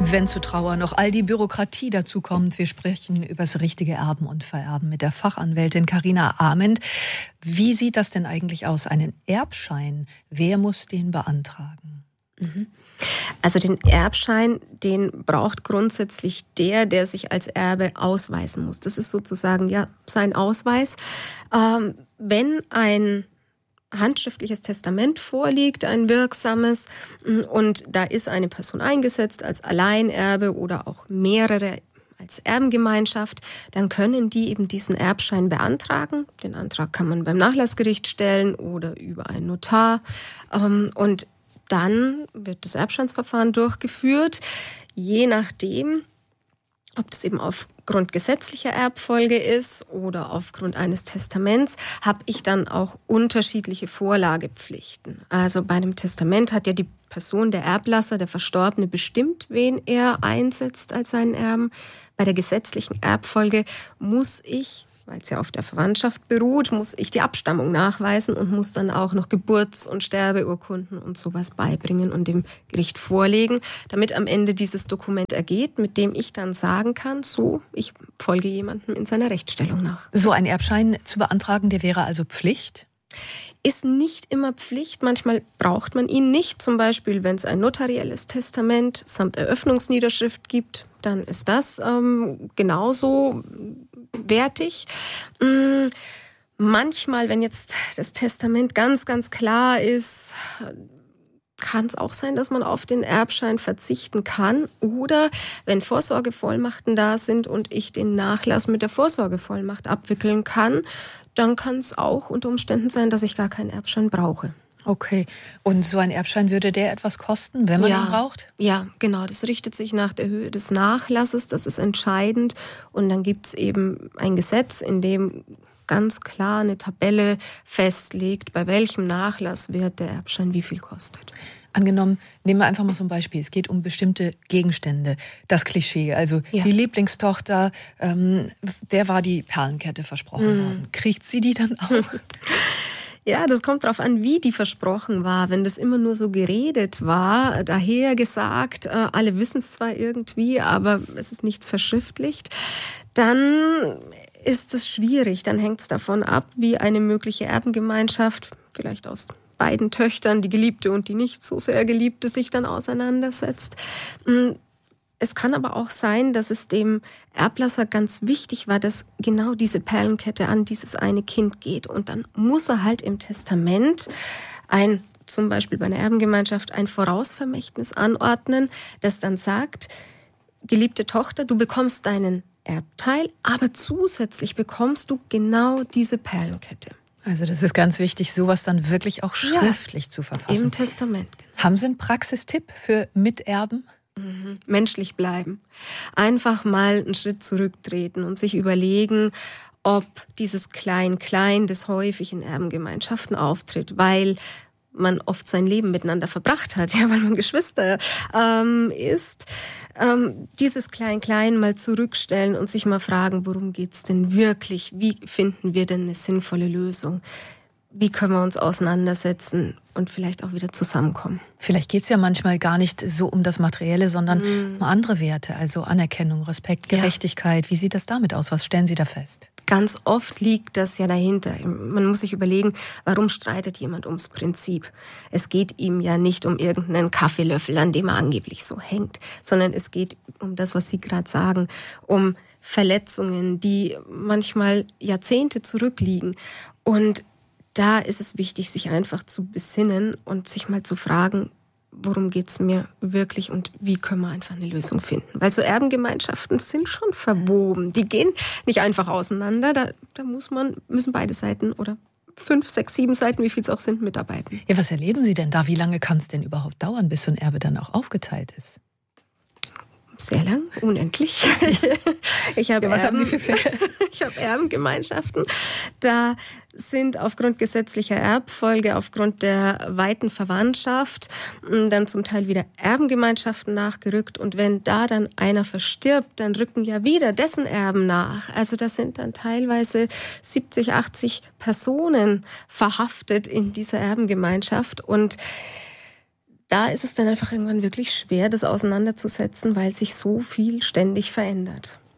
Wenn zu Trauer noch all die Bürokratie dazu kommt, wir sprechen über das richtige Erben und Vererben mit der Fachanwältin Carina Ament. Wie sieht das denn eigentlich aus? Einen Erbschein, wer muss den beantragen? Also den Erbschein, den braucht grundsätzlich der sich als Erbe ausweisen muss. Das ist sozusagen ja sein Ausweis. Wenn ein handschriftliches Testament vorliegt, ein wirksames, und da ist eine Person eingesetzt als Alleinerbe oder auch mehrere als Erbengemeinschaft, dann können die eben diesen Erbschein beantragen. Den Antrag kann man beim Nachlassgericht stellen oder über einen Notar. Und dann wird das Erbscheinsverfahren durchgeführt, je nachdem, ob das eben aufgrund gesetzlicher Erbfolge ist oder aufgrund eines Testaments, habe ich dann auch unterschiedliche Vorlagepflichten. Also bei einem Testament hat ja die Person, der Erblasser, der Verstorbene, bestimmt, wen er einsetzt als seinen Erben. Bei der gesetzlichen Erbfolge muss ich, weil es ja auf der Verwandtschaft beruht, muss ich die Abstammung nachweisen und muss dann auch noch Geburts- und Sterbeurkunden und sowas beibringen und dem Gericht vorlegen, damit am Ende dieses Dokument ergeht, mit dem ich dann sagen kann, so, ich folge jemandem in seiner Rechtsstellung nach. So ein Erbschein zu beantragen, der wäre also Pflicht? Ist nicht immer Pflicht, manchmal braucht man ihn nicht. Zum Beispiel, wenn es ein notarielles Testament samt Eröffnungsniederschrift gibt, dann ist das genauso wertig. Manchmal, wenn jetzt das Testament ganz, ganz klar ist, kann es auch sein, dass man auf den Erbschein verzichten kann. Oder wenn Vorsorgevollmachten da sind und ich den Nachlass mit der Vorsorgevollmacht abwickeln kann, dann kann es auch unter Umständen sein, dass ich gar keinen Erbschein brauche. Okay. Und so ein Erbschein, würde der etwas kosten, wenn man ihn braucht? Ja, genau. Das richtet sich nach der Höhe des Nachlasses. Das ist entscheidend. Und dann gibt es eben ein Gesetz, in dem ganz klar eine Tabelle festlegt, bei welchem Nachlasswert der Erbschein wie viel kostet. Angenommen, nehmen wir einfach mal so ein Beispiel. Es geht um bestimmte Gegenstände. Das Klischee, also die Lieblingstochter, der war die Perlenkette versprochen worden. Kriegt sie die dann auch? Ja, das kommt darauf an, wie die versprochen war. Wenn das immer nur so geredet war, daher gesagt, alle wissen es zwar irgendwie, aber es ist nichts verschriftlicht, dann ist es schwierig. Dann hängt es davon ab, wie eine mögliche Erbengemeinschaft, vielleicht aus beiden Töchtern, die Geliebte und die nicht so sehr Geliebte, sich dann auseinandersetzt. Es kann aber auch sein, dass es dem Erblasser ganz wichtig war, dass genau diese Perlenkette an dieses eine Kind geht. Und dann muss er halt im Testament zum Beispiel bei einer Erbengemeinschaft ein Vorausvermächtnis anordnen, das dann sagt, geliebte Tochter, du bekommst deinen Erbteil, aber zusätzlich bekommst du genau diese Perlenkette. Also das ist ganz wichtig, sowas dann wirklich auch schriftlich zu verfassen. Im Testament. Haben Sie einen Praxistipp für Miterben? Menschlich bleiben. Einfach mal einen Schritt zurücktreten und sich überlegen, ob dieses Klein-Klein, das häufig in Erbengemeinschaften auftritt, weil man oft sein Leben miteinander verbracht hat, ja, weil man Geschwister ist. Dieses Klein-Klein mal zurückstellen und sich mal fragen, worum geht's denn wirklich? Wie finden wir denn eine sinnvolle Lösung? Wie können wir uns auseinandersetzen und vielleicht auch wieder zusammenkommen? Vielleicht geht es ja manchmal gar nicht so um das Materielle, sondern um andere Werte, also Anerkennung, Respekt, Gerechtigkeit. Wie sieht das damit aus? Was stellen Sie da fest? Ganz oft liegt das ja dahinter. Man muss sich überlegen, warum streitet jemand ums Prinzip? Es geht ihm ja nicht um irgendeinen Kaffeelöffel, an dem er angeblich so hängt, sondern es geht um das, was Sie gerade sagen, um Verletzungen, die manchmal Jahrzehnte zurückliegen. Und da ist es wichtig, sich einfach zu besinnen und sich mal zu fragen, worum geht's mir wirklich und wie können wir einfach eine Lösung finden. Weil so Erbengemeinschaften sind schon verwoben. Die gehen nicht einfach auseinander. Da müssen beide Seiten oder 5, 6, 7 Seiten, wie viel es auch sind, mitarbeiten. Ja, was erleben Sie denn da? Wie lange kann es denn überhaupt dauern, bis so ein Erbe dann auch aufgeteilt ist? Sehr lang, unendlich. Was haben Sie für Fälle? Ich habe Erbengemeinschaften. Da sind aufgrund gesetzlicher Erbfolge, aufgrund der weiten Verwandtschaft dann zum Teil wieder Erbengemeinschaften nachgerückt. Und wenn da dann einer verstirbt, dann rücken ja wieder dessen Erben nach. Also da sind dann teilweise 70, 80 Personen verhaftet in dieser Erbengemeinschaft. Und da ist es dann einfach irgendwann wirklich schwer, das auseinanderzusetzen, weil sich so viel ständig verändert.